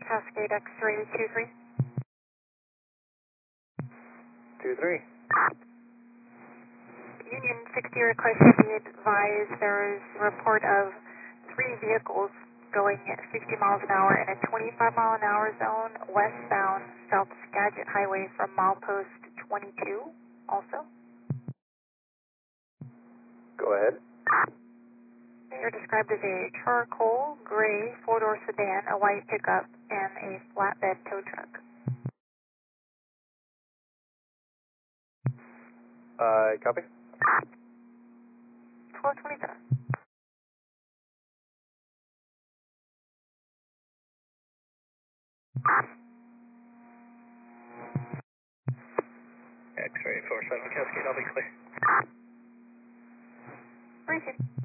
Cascade X-ray 23. 23. Union 60 request to be advised there is a report of 3 vehicles going at 60 miles an hour in a 25 mile an hour zone westbound South Skagit Highway from milepost 22 also. Go ahead. They are described as a charcoal gray 4-door sedan, a white pickup, and a flatbed tow truck. Copy. 1227. X-ray 47 Cascade, I'll be clear. Briefing.